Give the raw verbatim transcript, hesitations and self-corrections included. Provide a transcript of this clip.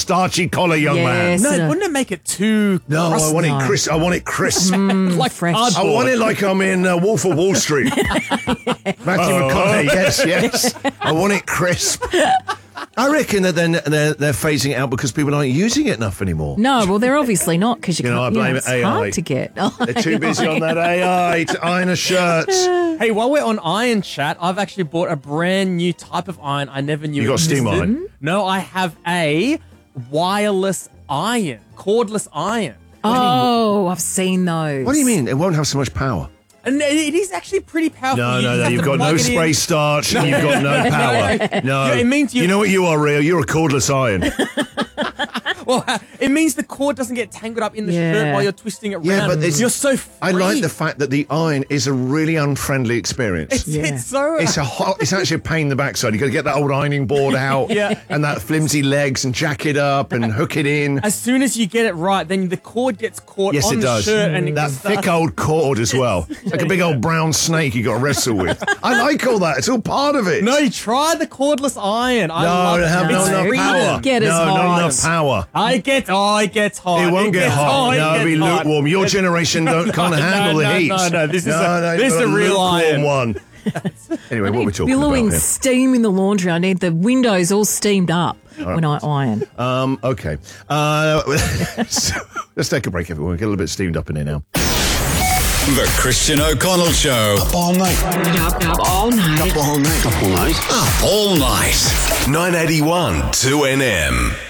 starchy collar, young Yes. man. No, wouldn't it make it too No, I want No. it crisp. I want it crisp. Mm, like fresh. cardboard? I want it like I'm in uh, Wolf of Wall Street. Matthew McConaughey, yes, yes. I want it crisp. I reckon that they're, they're, they're phasing it out because people aren't using it enough anymore. No, well, they're obviously not because you, You know, can't. I blame you know, it it's A I. hard to get. They're too busy on that A I to iron a shirt. Hey, while we're on iron chat, I've actually bought a brand new type of iron I never knew You got steam existed. iron? No, I have a wireless iron, cordless iron. Oh, I've seen those. What do you mean? It won't have so much power. And it is actually pretty powerful. No, You no, just no. have You've to got plug no it spray in. starch and you've got no power. No. Yeah, it means you- You know what you are, Rio? You're a cordless iron. Well, it means the cord doesn't get tangled up in the Yeah. shirt while you're twisting it Yeah, around. but it's- you're so free. I like the fact that the iron is a really unfriendly experience. It's, Yeah. it's so... It's a hot, it's actually a pain in the backside. You've got to get that old ironing board out Yeah. and that flimsy legs and jack it up and hook it in. As soon as you get it right, then the cord gets caught Yes, on it the does. shirt. And it That starts- thick old cord as well. It's like a big old brown snake you got to wrestle with. I like all that. It's all part of it. No, you try the cordless iron. I no, love it have it. not It's enough freedom. power. Get as no, hot. not enough power. I get, oh, it gets hot. It won't get gets hot. it No, it'll be gets hot. lukewarm. Your generation don't can't No, handle no, the heat. no, no, this is a- no, this is you've a got real lukewarm iron. one. Anyway, what are we talking Billowing about here? steam in the laundry. I need the windows all steamed up when I iron. Um, okay. Uh, so, let's take a break, everyone. Get a little bit steamed up in here now. The Christian O'Connell Show. Up all night. Up, up all night. Up all night. Up all night. Up all night. nine eighty-one two N M.